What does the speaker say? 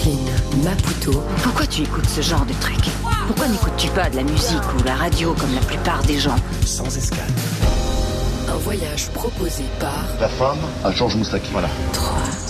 Delphine, Maputo. Pourquoi tu écoutes ce genre de truc? Pourquoi n'écoutes-tu pas de la musique ou la radio comme la plupart des gens? Sans escale. Un voyage proposé par... La femme à Georges Moustaki. Voilà. 3,